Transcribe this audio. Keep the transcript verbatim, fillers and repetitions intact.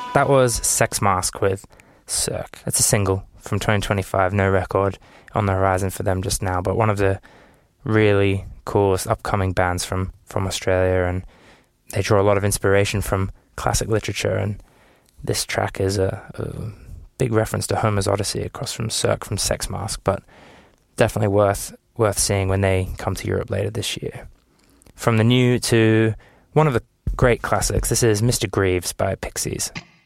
That was Sex Mask with Cirque. It's a single from twenty twenty-five, no record on the horizon for them just now, but one of the really coolest upcoming bands from, from Australia, and they draw a lot of inspiration from classic literature, and this track is a, a big reference to Homer's Odyssey across from Cirque from Sex Mask, but definitely worth worth seeing when they come to Europe later this year. From the new to one of the great classics, this is Mister Greaves by Pixies.